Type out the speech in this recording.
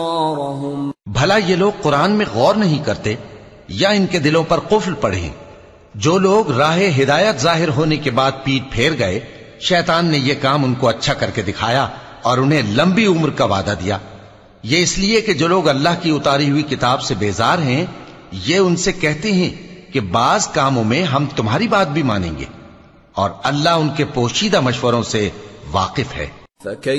भला ये लोग कुरान में गौर नहीं करते या इनके दिलों पर कुफ्र पड़े। जो लोग राह हिदायत जाहिर होने के बाद पीठ फेर गए, शैतान ने यह काम उनको अच्छा करके दिखाया और उन्हें लंबी उम्र का वादा दिया। ये इसलिए कि जो लोग अल्लाह की उतारी हुई किताब से बेजार हैं, ये उनसे कहते हैं कि बाज कामों में हम तुम्हारी बात भी मानेंगे, और अल्लाह उनके पोशीदा मशवरों से वाकिफ है।